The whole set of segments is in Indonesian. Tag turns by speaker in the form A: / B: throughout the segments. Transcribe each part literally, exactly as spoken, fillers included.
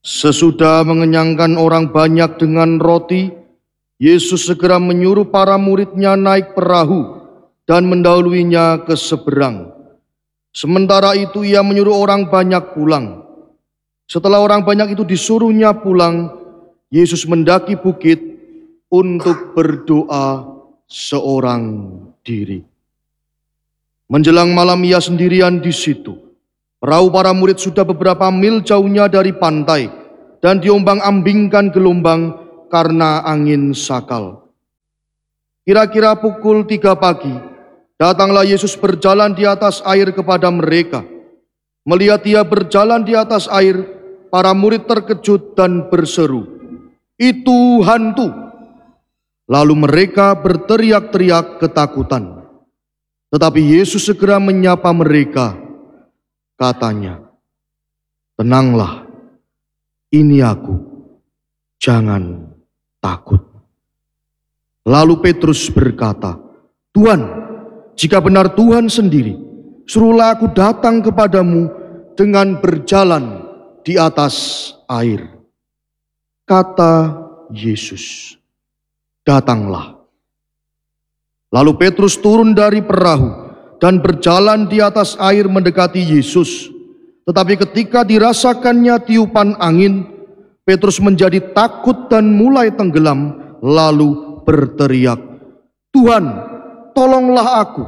A: Sesudah mengenyangkan orang banyak dengan roti, Yesus segera menyuruh para murid-Nya naik perahu dan mendahuluinya ke seberang. Sementara itu ia menyuruh orang banyak pulang. Setelah orang banyak itu disuruhnya pulang, Yesus mendaki bukit untuk berdoa seorang diri. Menjelang malam ia sendirian di situ. Perahu para murid sudah beberapa mil jauhnya dari pantai dan diombang-ambingkan gelombang karena angin sakal. Kira-kira pukul tiga pagi, datanglah Yesus berjalan di atas air kepada mereka. Melihat dia berjalan di atas air, para murid terkejut dan berseru, "Itu hantu!" Lalu mereka berteriak-teriak ketakutan. Tetapi Yesus segera menyapa mereka, katanya, "Tenanglah, ini aku, jangan takut." Lalu Petrus berkata, "Tuhan, jika benar Tuhan sendiri, suruhlah aku datang kepadamu dengan berjalan di atas air." Kata Yesus, "Datanglah." Lalu Petrus turun dari perahu dan berjalan di atas air mendekati Yesus. Tetapi ketika dirasakannya tiupan angin, Petrus menjadi takut dan mulai tenggelam, lalu berteriak, "Tuhan, tolonglah aku."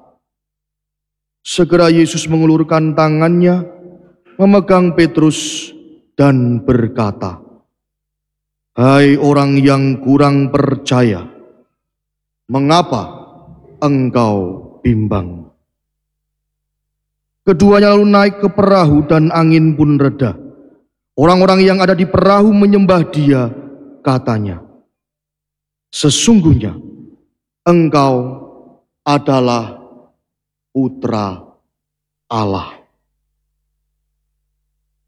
A: Segera Yesus mengulurkan tangannya, memegang Petrus dan berkata, "Hai orang yang kurang percaya, mengapa engkau bimbang?" Keduanya lalu naik ke perahu dan angin pun reda. Orang-orang yang ada di perahu menyembah dia, katanya, "Sesungguhnya engkau adalah Putra Allah."